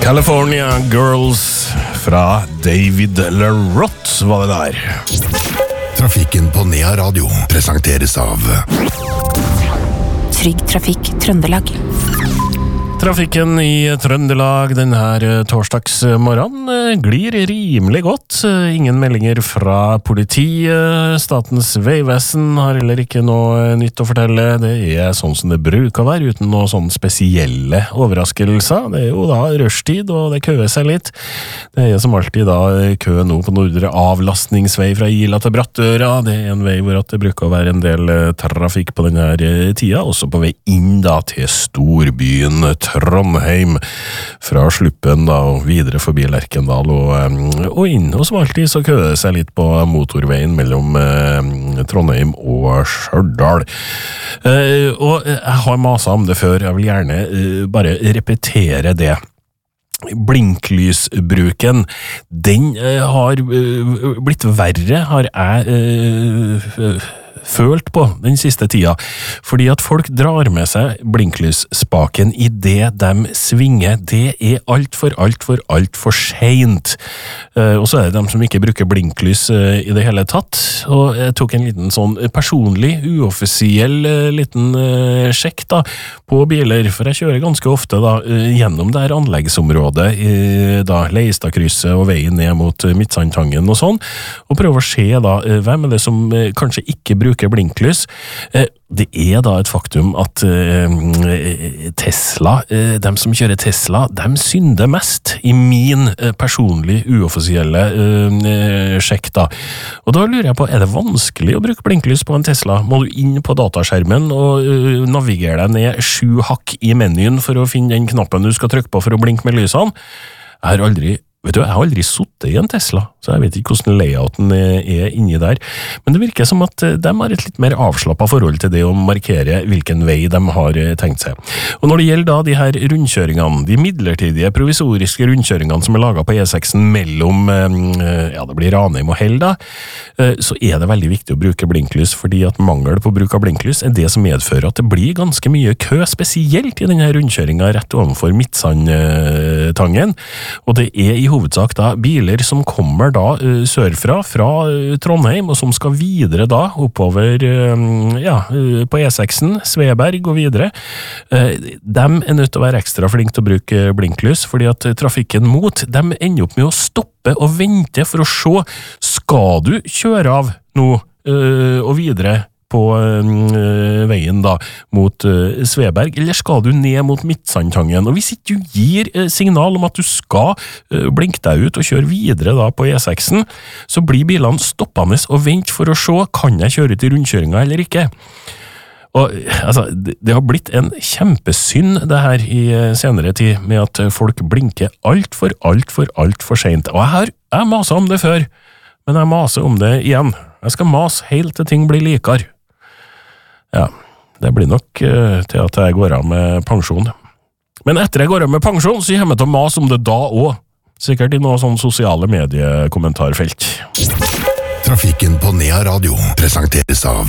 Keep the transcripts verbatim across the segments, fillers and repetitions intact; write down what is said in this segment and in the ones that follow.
California Girls fra David LaRotte var det der. Trafikken på Nea Radio presenteres av Trygg Trafikk Trøndelag. Trafikken i Trøndelag denne torsdagsmorgen glir rimelig godt. Ingen meldinger fra politiet. Statens vegvesen har heller ikke noe nytt å fortelle. Det er sånn som det bruker å være, uten noen sånne spesielle overraskelser. Det er jo da rushtid, og det køer seg litt. Det er som alltid da kø nå på nordre avlastningsvei fra Ila til Brattøra. Det er en vei hvor at det bruker å være en del trafikk på denne tida, også på vei inn da til storbyen Trondheim, fra Sluppen da, og videre forbi Lerkendal og, og inn, og som alltid så køer det seg litt på motorveien mellom eh, Trondheim og Stjørdal. Eh, og jeg har maset om det før, jeg vil gjerne eh, bare repetere det. Blinklysbruken, den eh, har eh, blitt verre, har jeg eh, følt på den siste tida, fordi at folk drar med seg blinklysspaken i det de svinger. Det er alt for, alt for, alt for sent. Uh, og så er det de som ikke bruker blinklys uh, i det hele tatt. Og jeg tok en liten sånn personlig, uoffisiell uh, liten uh, sjekk da, på biler, for jeg kjører ganske ofte da, uh, gjennom det her anleggsområdet i da, Leistadkrysset og veien ned mot uh, Midtsandtangen og sånn, og prøver å se da, uh, hvem er det som uh, kanskje ikke bruker blinklys. Det er da et faktum at Tesla, de som kjører Tesla, de synder mest i min personlig uoffisielle sjekk da. Og da lurer jeg på, er det vanskelig å bruke blinklys på en Tesla? Må du inn på dataskjermen og navigere deg ned sju hakk i menyen for å finne den knappen du skal trykke på for å blinke med lysene? Jeg har aldri Vet du, jeg har aldri suttet i en Tesla, så jeg vet ikke hvordan layouten er inni der. Men det virker som at de har et litt mer avslappet forhold til det å markere hvilken vei de har tenkt seg. Og når det gjelder da de her rundkjøringene, de midlertidige, provisoriske rundkjøringene som er laget på E seks mellom, ja, det blir Ranheim og Hell da, så er det veldig viktig å bruke blinklys, fordi at mangel på bruk av blinklys er det som medfører at det blir ganske mye kø, spesielt i denne rundkjøringen rett ovenfor Midtsandtangen, og det er i hovedsak da biler som kommer da uh, sørfra, fra uh, Trondheim, og som skal videre da oppover uh, ja, uh, på E seks, Sveberg og videre. Uh, de er nødt til å være ekstra flink til å bruke uh, blinklys, fordi at uh, trafikken mot, de ender opp med å stoppe og vente for å se, skal du kjøre av nå uh, og videre på øh, veien da, mot øh, Sveberg, eller skal du ned mot Midtsandtangen? Og hvis ikke du gir øh, signal om at du skal øh, blinke deg ut og kjøre videre da på E seks, så blir bilene stoppende og vent for å se, kan jeg kjøre ut i rundkjøringen eller ikke? Og altså, det, det har blitt en kjempesynd det her i senere tid, med at folk blinker alt for, alt for, alt for sent. Og jeg har jeg maset om det før, men jeg maser om det igjen. Jeg skal mase helt til ting blir likere. Ja, det blir nok uh, til at jeg går av med pensjon. Men etter jeg går av med pensjon, så kommer jeg til å mase om det da også. Sikkert i noen sånne sosiale mediekommentarfelt. Trafikken på Nea Radio presenteres av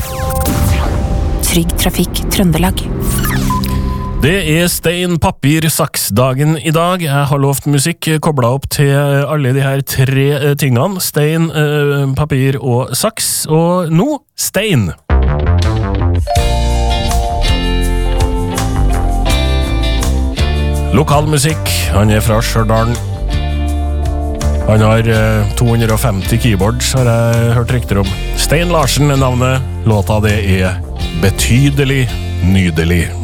Trygg Trafikk Trøndelag. Det er stein, papir, saks-dagen i dag. Jeg har lovt musikk koblet opp til alle de her tre tingene. Stein, papir og saks. Og nå, stein! Lokalmusikk, han er fra Stjørdal. Han har eh, to hundre og femti keyboards, har jeg hørt rykter om. Stein Larsen er navnet. Låta det er Betydelig Nydelig.